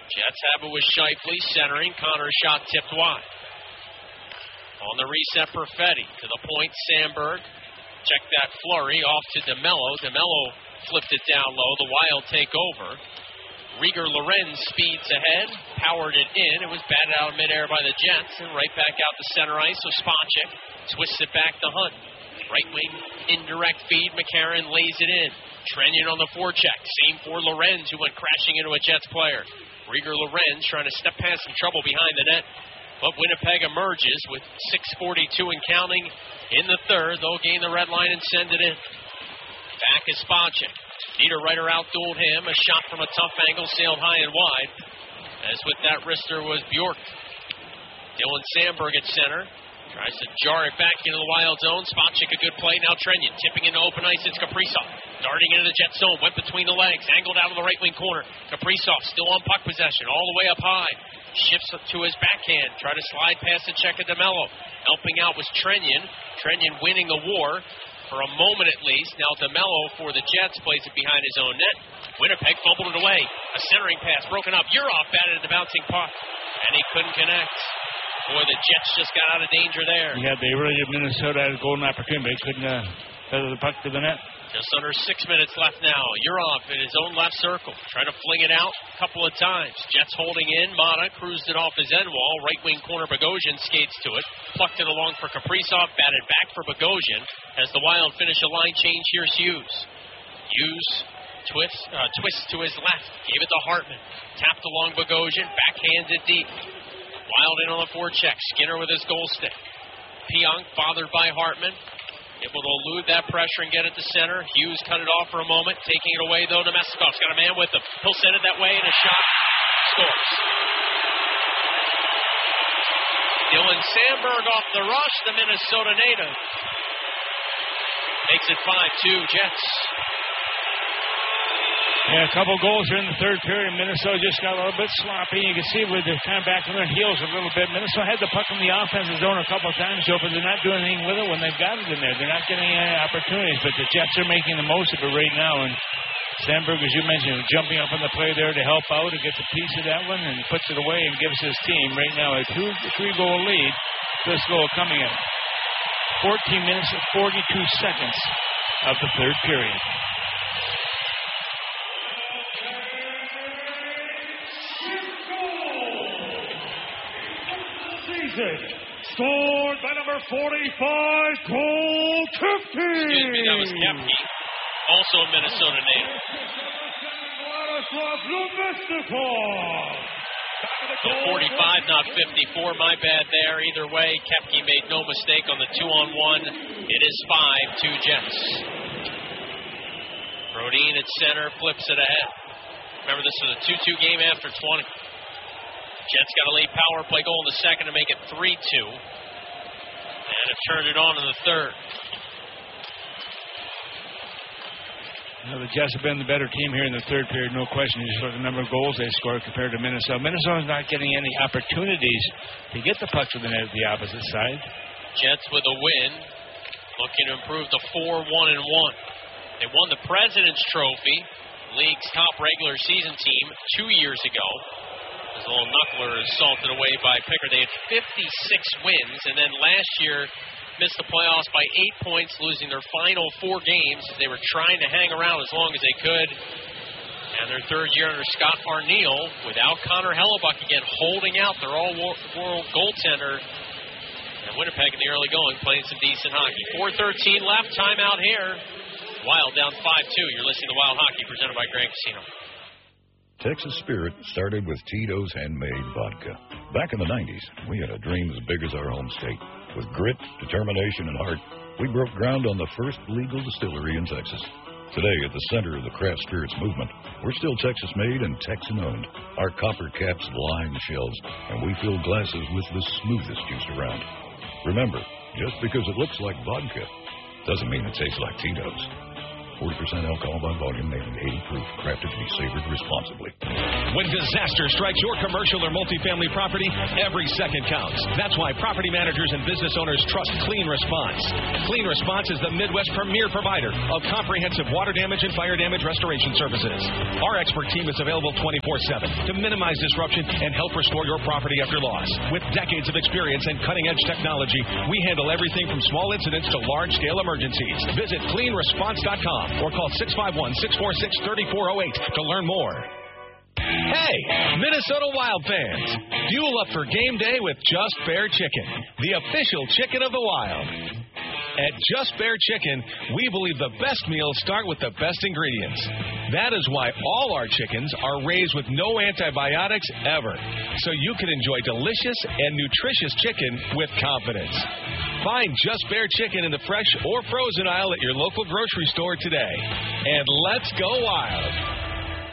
Jets have it with Scheifele centering. Connor's shot tipped wide. On the reset, Perfetti to the point, Sandberg. Check that flurry off to DeMello. DeMello flipped it down low. The Wild take over. Rieger Lorenz speeds ahead, powered it in. It was batted out midair by the Jets, and right back out to center ice. So Spacek twists it back to Hunt. Right wing indirect feed. McCarron lays it in. Trenyon on the forecheck. Same for Lorenz, who went crashing into a Jets player. Rieger Lorenz trying to step past some trouble behind the net. But Winnipeg emerges with 6:42 and counting in the third. They'll gain the red line and send it in. Back is Spacek. Niederreiter outdueled him. A shot from a tough angle sailed high and wide. As with that wrister was Bjork. Dylan Sandberg at center. Tries to jar it back into the Wild zone. Spacek a good play. Now Trenyon tipping into open ice. It's Kaprizov. Darting into the Jet zone. Went between the legs. Angled out of the right wing corner. Kaprizov still on puck possession. All the way up high. Shifts up to his backhand. Try to slide past the check of DeMello. Helping out was Trenyon. Trenyon winning the war for a moment at least. Now DeMello for the Jets plays it behind his own net. Winnipeg fumbled it away. A centering pass broken up. Urov batted at the bouncing puck. And he couldn't connect. Boy, the Jets just got out of danger there. Yeah, they really did. Minnesota had a golden opportunity. They couldn't feather the puck to the net. Just under 6 minutes left now. Urov in his own left circle. Trying to fling it out a couple of times. Jets holding in. Mata cruised it off his end wall. Right wing corner Bogosian skates to it. Plucked it along for Kaprizov. Batted back for Bogosian. As the Wild finish a line change, here's Hughes. Hughes twists to his left. Gave it to Hartman. Tapped along Bogosian. Backhands it deep. Wild in on the forecheck. Skinner with his goal stick. Pionk bothered by Hartman. Able to elude that pressure and get it to center. Hughes cut it off for a moment. Taking it away, though, Nemeskov's got a man with him. He'll send it that way, and a shot scores. Dylan Sandberg off the rush, the Minnesota native. Makes it 5-2 Jets. Yeah, a couple goals here in the third period. Minnesota just got a little bit sloppy. You can see where they're kind of back on their heels a little bit. Minnesota had the puck in the offensive zone a couple of times, but they're not doing anything with it when they've got it in there. They're not getting any opportunities, but the Jets are making the most of it right now. And Sandberg, as you mentioned, jumping up on the play there to help out and get the piece of that one and puts it away and gives his team right now a 3-goal lead. This goal coming in 14 minutes and 42 seconds of the third period. Scored by number 45, Cole Kepke. Excuse me, that was Kepke. Also a Minnesota native. So 45, not 54. My bad there. Either way, Kepke made no mistake on the 2-on-1. It is 5-2 Jets. Brodin at center, flips it ahead. Remember, this was a 2-2 game after 20. Jets got a late power play goal in the second to make it 3-2. And have turned it on in the third. Well, the Jets have been the better team here in the third period, no question. You just look at the number of goals they scored compared to Minnesota. Minnesota's not getting any opportunities to get the puck to the net at the opposite side. Jets with a win, looking to improve to 4-1-1. They won the President's Trophy, league's top regular season team, 2 years ago. As a little knuckler is salted away by Picker. They had 56 wins, and then last year missed the playoffs by 8 points, losing their final 4 games as they were trying to hang around as long as they could. And their third year under Scott Arniel, without Connor Hellebuck again, holding out their all-world goaltender. And Winnipeg in the early going, playing some decent hockey. 4:13 left, timeout here. Wild down 5-2. You're listening to Wild Hockey, presented by Grand Casino. Texas Spirit started with Tito's handmade vodka. Back in the 90s, we had a dream as big as our home state. With grit, determination, and heart, we broke ground on the first legal distillery in Texas. Today, at the center of the craft spirits movement, we're still Texas-made and Texan-owned. Our copper caps line the shelves, and we fill glasses with the smoothest juice around. Remember, just because it looks like vodka doesn't mean it tastes like Tito's. 40% alcohol by volume, made 80 proof, crafted to be savored responsibly. When disaster strikes your commercial or multifamily property, every second counts. That's why property managers and business owners trust Clean Response. Clean Response is the Midwest premier provider of comprehensive water damage and fire damage restoration services. Our expert team is available 24/7 to minimize disruption and help restore your property after loss. With decades of experience and cutting-edge technology, we handle everything from small incidents to large-scale emergencies. Visit cleanresponse.com or call 651-646-3408 to learn more. Hey, Minnesota Wild fans, fuel up for game day with Just Bare Chicken, the official chicken of the Wild. At Just Bare Chicken, we believe the best meals start with the best ingredients. That is why all our chickens are raised with no antibiotics ever, so you can enjoy delicious and nutritious chicken with confidence. Find Just Bare Chicken in the fresh or frozen aisle at your local grocery store today. And let's go wild.